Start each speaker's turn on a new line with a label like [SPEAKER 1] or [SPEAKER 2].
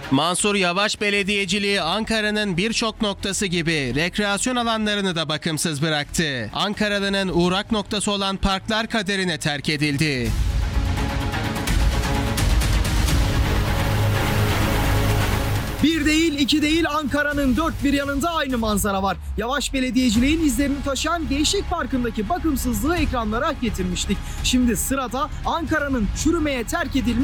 [SPEAKER 1] Mansur Yavaş belediyeciliği Ankara'nın birçok noktası gibi rekreasyon alanlarını da bakımsız bıraktı. Ankaralı'nın uğrak noktası olan parklar kaderine terk edildi.
[SPEAKER 2] Bir değil, iki değil, Ankara'nın dört bir yanında aynı manzara var. Yavaş belediyeciliğin izlerini taşıyan Gençlik Parkı'ndaki bakımsızlığı ekranlara getirmiştik. Şimdi sırada Ankara'nın çürümeye terk edilmiş